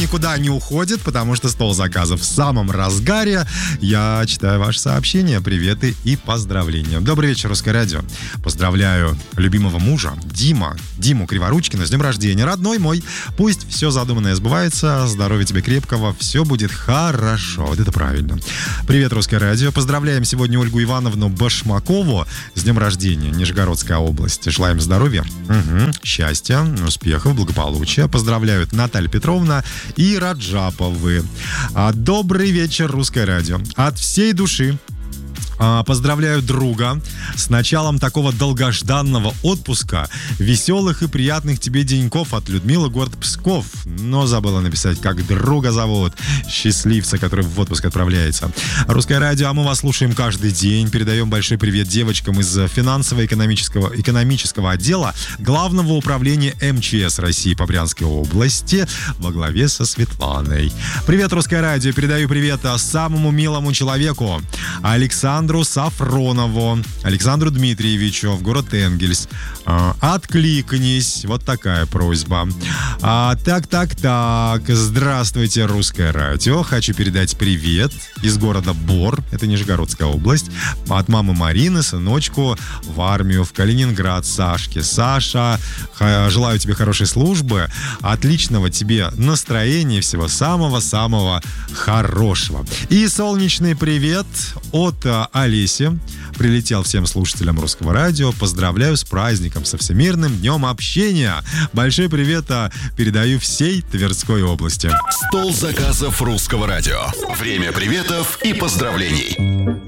никуда не уходит, потому что стол заказов в самом разгаре. Я читаю ваши сообщения, приветы и поздравления. Добрый вечер, Русское радио. Поздравляю любимого мужа, Диму Криворучкина, с днем рождения. Родной мой, пусть все задуманное сбывается, здоровья тебе крепкого, все будет хорошо. Вот это правильно. Привет, Русское радио. Поздравляем сегодня Ольгу Ивановну Башмакову с днем рождения, Нижегородская область. Желаем здоровья, счастья, успехов, благополучия. Поздравляют Наталья Петровна и Раджаповы. Добрый вечер, Русское радио. От всей души поздравляю друга с началом такого долгожданного отпуска. Веселых и приятных тебе деньков от Людмилы, город Псков. Но забыла написать, как друга зовут. Счастливца, который в отпуск отправляется. Русское радио, а мы вас слушаем каждый день. Передаем большой привет девочкам из финансово-экономического отдела Главного управления МЧС России по Брянской области во главе со Светланой. Привет, Русское радио. Передаю привет самому милому человеку Александру Сафронову, Александру Дмитриевичу в город Энгельс. Откликнись. Вот такая просьба. Так. Здравствуйте, Русское радио. Хочу передать привет из города Бор, это Нижегородская область, от мамы Марины, сыночку в армию, в Калининград, Сашке. Саша, желаю тебе хорошей службы, отличного тебе настроения, всего самого-самого хорошего. И солнечный привет от Олеси прилетел всем слушателям Русского радио. Поздравляю с праздником, со Всемирным днем общения. Большой привет передаю всей Тверской области. Стол заказов Русского радио. Время приветов и поздравлений.